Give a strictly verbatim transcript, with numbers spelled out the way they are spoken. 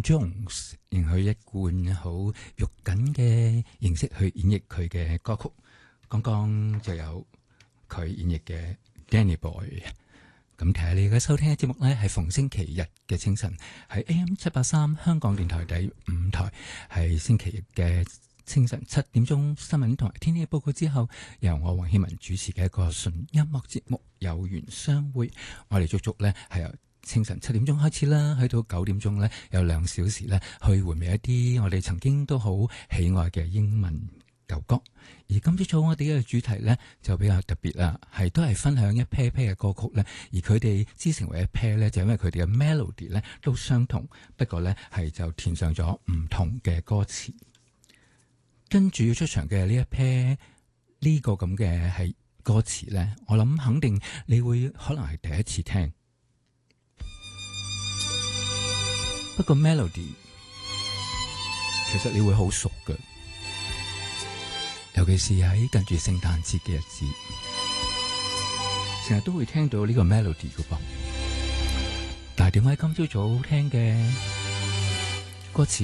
Jones 用佢一貫好肉緊嘅形式去演繹佢嘅歌曲。剛剛就有佢演繹嘅 Danny Boy。咁睇下你嘅收聽嘅節目呢，係逢星期日嘅清晨，喺 A M 七八三香港電台第五台，係星期日嘅清晨七點鐘新聞同埋天氣報告之後，由我黃希文主持嘅一個純音樂節目有緣相會。我哋足足呢係由清晨七點鐘開始啦，去到九點鐘呢，有兩小時呢去回味一啲我哋曾經都好喜愛嘅英文舊歌。而今朝早我哋嘅主題呢就比較特別啦，係都係分享一 pair pair 嘅歌曲呢，而佢哋之成為一 pair 呢，就因為佢哋嘅 melody 呢都相同，不過呢係就填上咗唔同嘅歌詞。跟住要出場嘅呢一 pair 呢個咁嘅係歌詞呢，我諗肯定你會可能係第一次聽。不過 melody 其實你會好熟嘅，尤其是喺近住聖誕節嘅日子，成日都會聽到呢個 melody 嘅噃。但係點解今朝早聽嘅歌詞